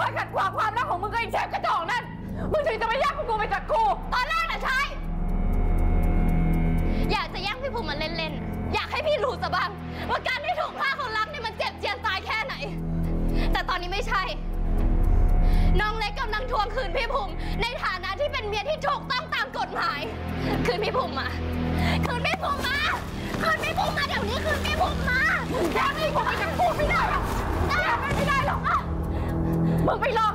คอยขัดขวางความรักของมึงกับไอ้เชฟกระจอกนั่นมึงถึงจะไม่แยกพวกกูไปจากกูตอนแรกน่ะใช่อยากจะแย่งพี่ภูมิมาเล่นๆอยากให้พี่รู้ซะบ้างว่าการที่ถูกฆ่าคนรักเนี่ยมันเจ็บเจียนตายแค่ไหนแต่ตอนนี้ไม่ใช่น้องเล็กกำลังทวงคืนพี่ภูมิในฐานะที่เป็นเมียที่ถูกต้องตามกฎหมายคืนพี่ภูมิมาคืนพี่ภูมิมาคืนพี่ภูมิมาเดี๋ยวนี้คืนพี่ภูมิมาแย่งพี่ภูมิไปจากกูไม่ได้หรอกแย่งไม่ได้หรอกมึงไปรอ